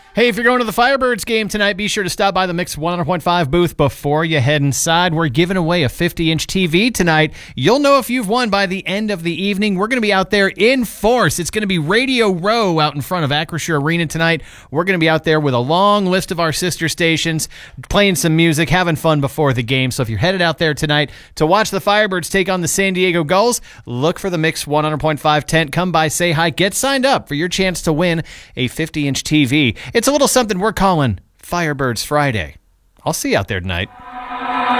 Hey, if you're going to the Firebirds game tonight, be sure to stop by the Mix 100.5 booth before you head inside. We're giving away a 50-inch TV tonight. You'll know if you've won by the end of the evening. We're going to be out there in force. It's going to be Radio Row out in front of Acrisure Arena tonight. We're going to be out there with a long list of our sister stations, playing some music, having fun before the game. So if you're headed out there tonight to watch the Firebirds take on the San Diego Gulls, look for the Mix 100.5 tent. Come by, say hi, get signed up for your chance to win a 50-inch TV. It's a little something we're calling Firebirds Friday. I'll see you out there tonight.